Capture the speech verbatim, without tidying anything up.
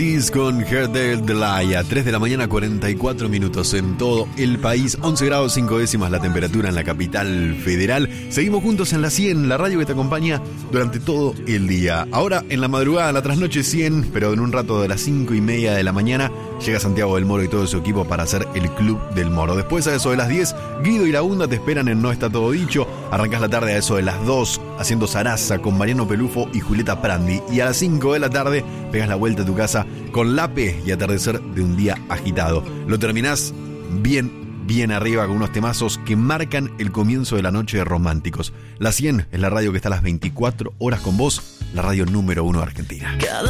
Con Herdel Delaya, tres de la mañana, cuarenta y cuatro minutos en todo el país, once grados cinco décimas la temperatura en la capital federal. Seguimos juntos en la cien, la radio que te acompaña durante todo el día. Ahora en la madrugada, la trasnoche cien, pero en un rato de las cinco y media de la mañana, llega Santiago del Moro y todo su equipo para hacer el Club del Moro. Después, a eso de las diez, Guido y la Unda te esperan en No Está Todo Dicho. Arrancás la tarde a eso de las dos, haciendo Zaraza con Mariano Pelufo y Julieta Prandi. Y a las cinco de la tarde, pegas la vuelta a tu casa con Lape y Atardecer de un día agitado. Lo terminás bien, bien arriba con unos temazos que marcan el comienzo de la noche de románticos. La cien es la radio que está a las veinticuatro horas con vos, la radio número uno de Argentina. Cada